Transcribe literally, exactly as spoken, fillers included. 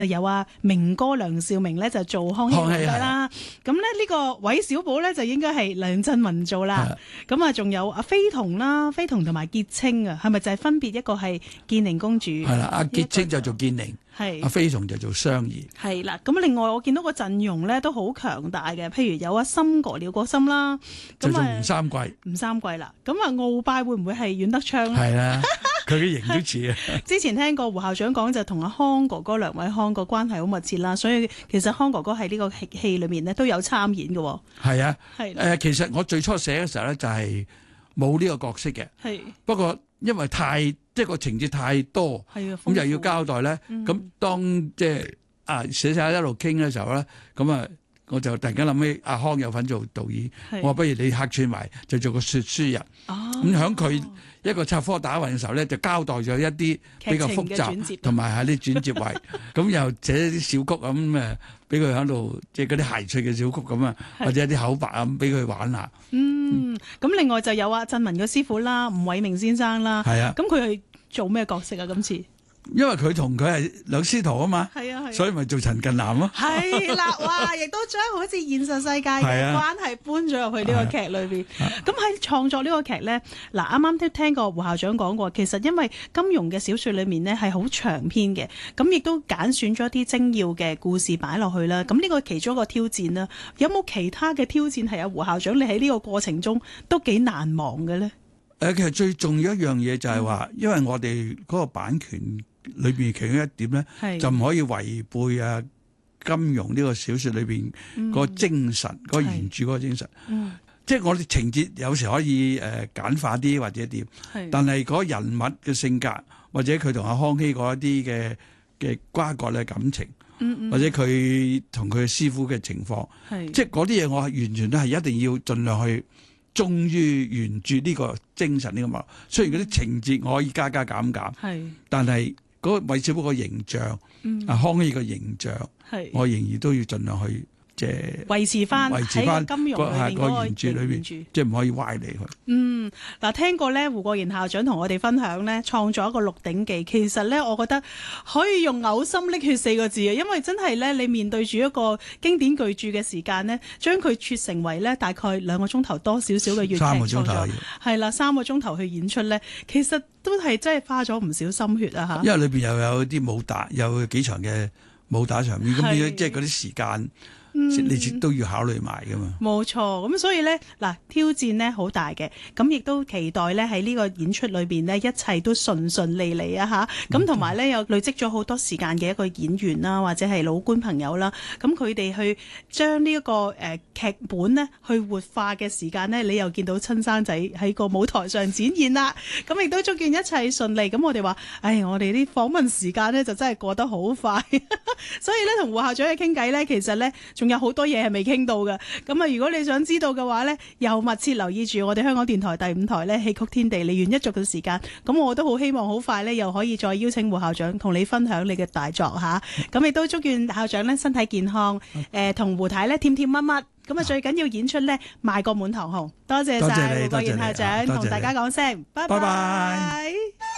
有啊明哥梁兆明咧就做康熙皇帝啦，咁咧呢個韋小寶咧就應該係梁振文做啦，咁啊仲有阿妃彤啦，妃彤同埋潔清啊，係咪就係分別一個係建寧公主？係啦，阿潔清就做建寧，係阿妃彤就做雙兒。係啦，咁另外我見到個陣容咧都好強大嘅，譬如有阿森哥廖國森啦， 就做吳三桂， 吳三桂啦，咁啊鰲拜會唔會係阮德昌咧？ 係啦。佢嘅型都似啊！ 之前聽過胡校長講就同阿康哥哥梁偉康個關係好密切啦，所以其實康哥哥喺呢個戲戲裏面咧都有參演嘅。 係啊，係誒、呃，其實我最初寫嘅時候咧就係冇呢個角色嘅，係不過因為太即係個情節太多，係啊，咁又要交代咧，咁、嗯、當即係啊寫寫一路傾嘅時候咧，咁啊我就突然間諗起阿康有份做導演，我話不如你客串埋就做個說書人，咁響佢一個插科打諢嘅時候咧，就交代咗一啲比較複雜同埋係啲轉接位，咁又寫啲小曲咁誒，俾佢喺度即係嗰啲諧趣嘅小曲咁啊，或者一啲口白咁俾佢玩下。嗯，咁、嗯、另外就有阿振文嘅師傅啦，吳偉明先生啦，係啊，咁佢係做咩角色啊？今次？因為佢同佢係兩師徒啊嘛，係啊係，所以咪做陳近南咯。係啦，哇！亦都將好似現實世界嘅關係搬咗入去呢個劇裏邊。咁喺創作呢個劇咧，嗱啱啱都聽過胡校長講過，其實因為金庸嘅小說裏面咧係好長篇嘅，咁亦都揀選咗一啲精要嘅故事擺落去啦。咁呢個其中一個挑戰啦，有冇其他嘅挑戰係阿胡校長你喺呢個過程中都幾難忘嘅咧？誒，其實最重要一樣嘢就係話，因為我哋嗰個版權裏邊其中一點咧，就唔可以違背啊金庸呢個小說裏邊個精神，嗯、個原著嗰個精神。嗯、即係我哋情節有時可以誒簡化啲或者點，但係嗰人物嘅性格或者佢同阿康熙嗰一啲嘅嘅瓜葛嘅感情，嗯嗯、或者佢同佢師傅嘅情況，即係嗰啲嘢我係完全都係一定要盡量去忠於原著呢個精神呢個脈。雖然嗰啲情節我可以加加減減，嗯、但係嗰個韋小寶個形象，啊、嗯、康熙個形象，我仍然都要盡量去即係維持翻喺金庸裏邊嗰個原著裏邊，即係唔可以歪離佢。嗯，嗱，聽過咧胡國賢校長同我哋分享咧創作一個《鹿鼎記》，其實咧我覺得可以用嘔心瀝血四個字啊，因為真係咧你面對住一個經典巨著嘅時間咧，將佢撮成為咧大概兩個鐘頭多少少嘅粵劇創作，係啦，三個鐘頭去演出咧，其實都係真係花咗唔少心血啊嚇。因為裏邊又有啲武打，有幾場嘅武打場面，咁即係嗰啲時間。嗯、你都要考慮埋噶嘛？冇錯，咁所以呢，嗱，挑戰呢好大嘅，咁亦都期待呢喺呢個演出裏邊呢，一切都順順利利啊吓！咁同埋呢，又累積咗好多時間嘅一個演員啦，或者係老倌朋友啦，咁佢哋去將呢一個誒劇本呢去活化嘅時間呢，你又見到親生仔喺個舞台上展現啦，咁亦都祝願一切順利。咁我哋話，唉，我哋啲訪問時間呢，就真係過得好快，所以呢，同胡校長嘅傾偈呢，其實呢。仲有好多嘢係未傾到嘅，咁啊如果你想知道嘅話呢，又密切留意住我哋香港電台第五台呢戲曲天地梨園一族嘅時間，咁我都好希望好快呢，又可以再邀請胡校長同你分享你嘅大作吓，咁亦都祝願校長呢身體健康，誒同胡太呢甜甜蜜蜜，咁啊最緊要演出呢賣個滿堂紅，多謝晒胡國賢校長，同大家講聲拜拜。